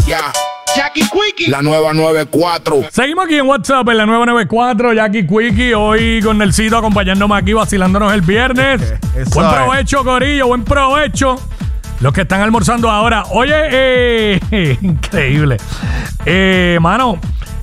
Ya. Jackie Quickie, la nueva 94. Seguimos aquí en WhatsApp en la nueva 94, Jackie Quickie, hoy con Nelsito acompañándonos aquí, vacilándonos el viernes. Buen provecho, corillo, buen provecho. Los que están almorzando ahora. Oye, increíble. Mano,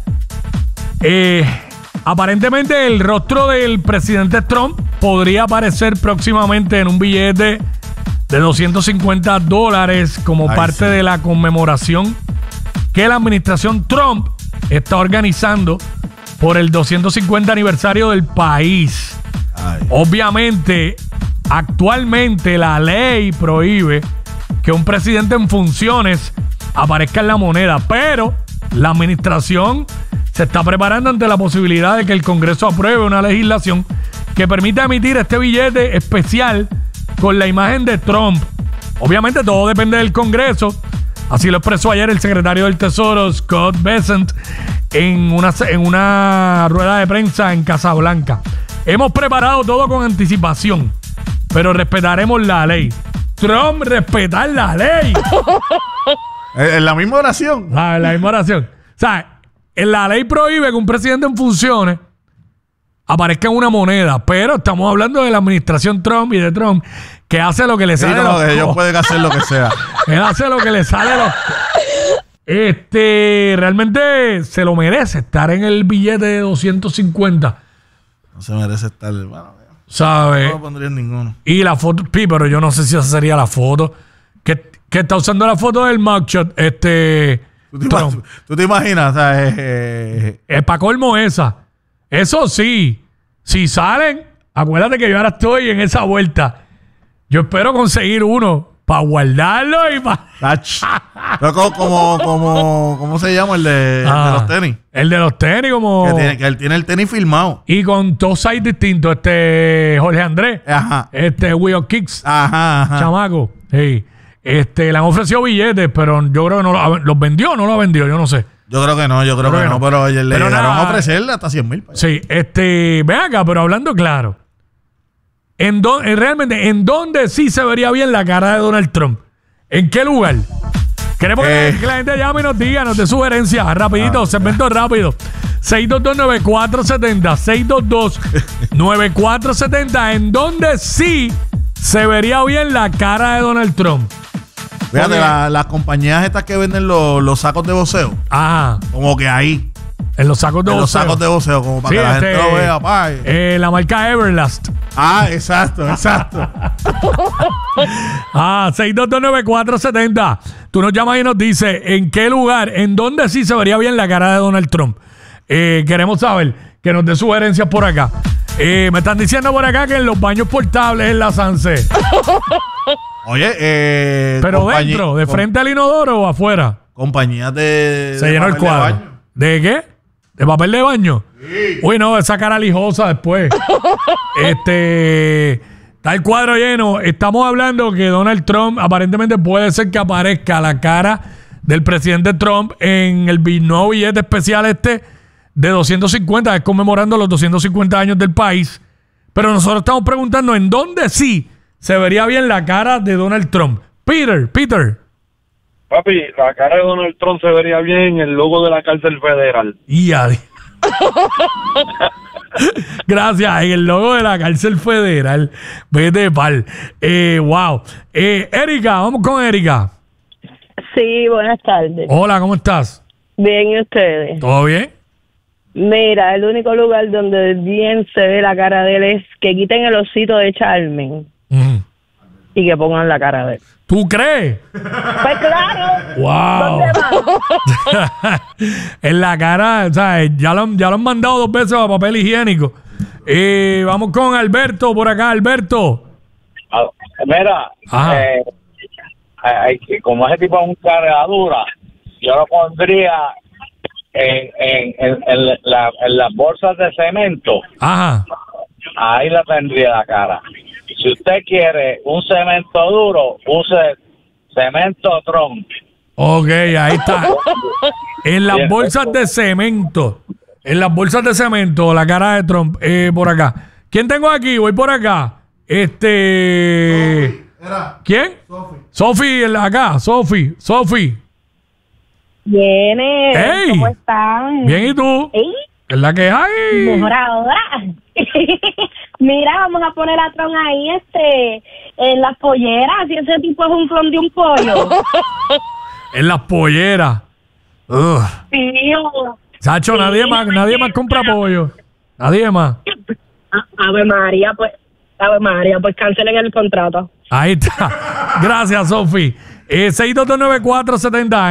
aparentemente el rostro del presidente Trump podría aparecer próximamente en un billete de $250 como parte de la conmemoración que la administración Trump está organizando por el 250 aniversario del país. Obviamente, actualmente la ley prohíbe que un presidente en funciones aparezca en la moneda, pero la administración se está preparando ante la posibilidad de que el Congreso apruebe una legislación que permita emitir este billete especial con la imagen de Trump. Obviamente todo depende del Congreso. Así lo expresó ayer el secretario del Tesoro, Scott Bessent, en una rueda de prensa en Casablanca. Hemos preparado todo con anticipación, pero respetaremos la ley. Trump, respetar la ley. En la misma oración. En la misma oración. O sea, la ley prohíbe que un presidente en funciones aparezca en una moneda, pero estamos hablando de la administración Trump y de Trump, que hace lo que le sale. No, ellos pueden hacer lo que sea. Él hace lo que le sale realmente se lo merece estar en el billete de 250. No se merece estar, hermano. ¿Sabes? No lo pondría en ninguno. Y la foto, pero yo no sé si esa sería la foto. Que está usando la foto del mugshot, ¿Tú te imaginas? O sea, es para colmo esa. Eso sí, si salen, acuérdate que yo ahora estoy en esa vuelta. Yo espero conseguir uno para guardarlo y para... ¿Cómo se llama el de los tenis? El de los tenis, como... Que él tiene el tenis firmado. Y con dos sites distintos. Jorge Andrés. Ajá. Will Kicks. Ajá. Chamaco. Sí. Le han ofrecido billetes, pero yo creo que no los vendió o no los vendió, yo no sé. Yo creo que no, pero le llegaron a ofrecerle hasta 100,000. Sí, ven acá, pero hablando claro. Realmente, ¿en dónde sí se vería bien la cara de Donald Trump? ¿En qué lugar? Queremos que la gente llame y nos diga, nos dé sugerencias. Rapidito, segmento rápido. 622-9470. 622-9470. ¿En dónde sí se vería bien la cara de Donald Trump? Fíjate, las compañías estas que venden los sacos de boxeo. Ajá. Como que ahí. En los sacos de boxeo. En los sacos de boxeo, como para que la gente lo vea, pa. La marca Everlast. Exacto. 622-9470. Tú nos llamas y nos dices en qué lugar, en dónde sí se vería bien la cara de Donald Trump. Queremos saber, que nos dé sugerencias por acá. Me están diciendo por acá que en los baños portables en la Sanse. Oye, pero dentro, de frente al inodoro o afuera. Compañías se llenó el cuadro. ¿De qué? ¿De papel de baño? Sí. Uy, no, esa cara lijosa después. Está el cuadro lleno. Estamos hablando que Donald Trump aparentemente puede ser que aparezca la cara del presidente Trump en el nuevo billete especial de 250, es conmemorando los 250 años del país. Pero nosotros estamos preguntando en dónde sí se vería bien la cara de Donald Trump. Peter. Papi, la cara de Donald Trump se vería bien en el logo de la cárcel federal. Gracias, en el logo de la cárcel federal. Vete pal. Wow. Erika, vamos con Erika. Sí, buenas tardes. Hola, ¿cómo estás? Bien, ¿y ustedes? ¿Todo bien? Mira, el único lugar donde bien se ve la cara de él es que quiten el osito de Charmen y que pongan la cara de él. ¿Tú crees? Pues claro. Wow. ¿Dónde van? En la cara, ¿sabes? Ya lo han mandado 2 veces a papel higiénico. Vamos con Alberto por acá, Alberto. Mira, como ese tipo es un cargadura, yo lo pondría en las bolsas de cemento. Ajá. Ahí la tendría la cara. Si usted quiere un cemento duro, use cemento Trump. Ok, ahí está. En las bolsas de cemento. En las bolsas de cemento, la cara de Trump. Por acá. ¿Quién tengo aquí? Voy por acá. Sophie. ¿Quién? Sophie, acá. Sophie. Viene. ¡Ey! ¿Cómo están? Bien, ¿y tú? ¿Ey? ¿Qué es la que hay? Mejor ahora. Mira, vamos a poner a Tron ahí, en las polleras, si ese tipo es un clon de un pollo. En las polleras. Ugh. Sí, Sacho, Sí, nadie más compra pollo. Nadie más. Ave María, pues cancelen el contrato. Ahí está. Gracias, Sofi. 6229470.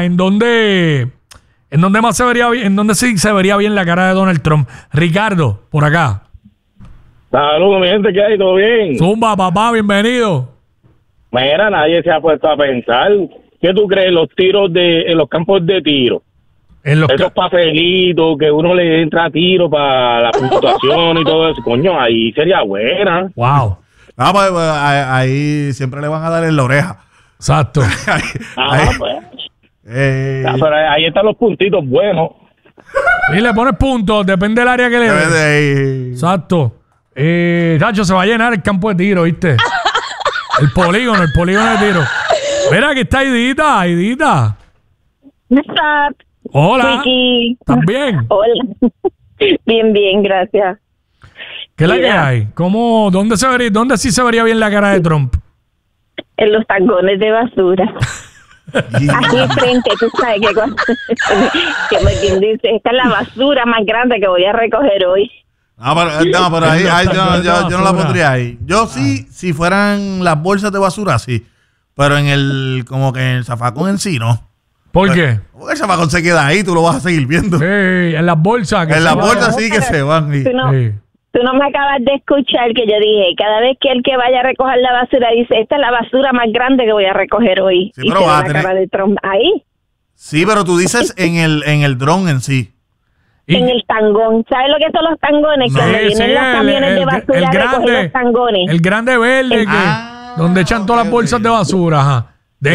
¿En dónde más se vería bien? ¿En dónde sí se vería bien la cara de Donald Trump? Ricardo, por acá. Saludos, mi gente, ¿qué hay? ¿Todo bien? Zumba, papá, bienvenido. Mira, nadie se ha puesto a pensar. ¿Qué tú crees? Los tiros en los campos de tiro. En los Esos papelitos que uno le entra a tiro para la puntuación y todo eso. Coño, ahí sería buena. Wow. Ah, pues, ahí siempre le van a dar en la oreja. Exacto. Pues. Pero ahí están los puntitos buenos. Y le pones puntos, depende del área que le des. Exacto. Chacho, se va a llenar el campo de tiro, ¿viste? El polígono de tiro. Mira, aquí está Aidita. What's up? Hola. Wiki. ¿Estás bien? Hola. Bien, gracias. ¿Qué es la que hay? ¿Dónde sí se vería bien la cara de Trump? En los tangones de basura. Aquí frente, tú sabes que quien dice, esta es la basura más grande que voy a recoger hoy. Pero ahí yo no la pondría ahí. Yo sí, si fueran las bolsas de basura, sí. Pero en el zafacón en sí, no. ¿Por qué? Porque el zafacón se queda ahí, tú lo vas a seguir viendo. En las bolsas. En las bolsas sí que se van. Tú no me acabas de escuchar que yo dije, cada vez que el que vaya a recoger la basura dice, esta es la basura más grande que voy a recoger hoy. Sí, y pero se va a la tener... cara de Trump ahí. Sí, pero tú dices en el dron en sí. En el tangón. ¿Sabes lo que son los tangones? Sí, Cuando vienen los camiones de basura a recoger los tangones. El grande verde, donde echan todas las bolsas de basura, ajá.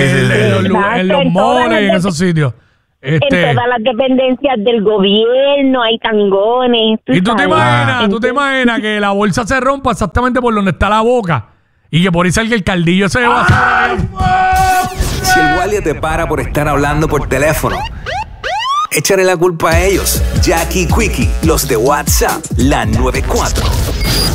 En los moles, en esos sitios. En todas las dependencias del gobierno hay tangones. Y tú te imaginas que la bolsa se rompa exactamente por donde está la boca y que por ahí salga el caldillo ese de basura. Si el guardia te para por estar hablando por teléfono, échale la culpa a ellos. Jackie Quickie, los de WhatsApp, la 94.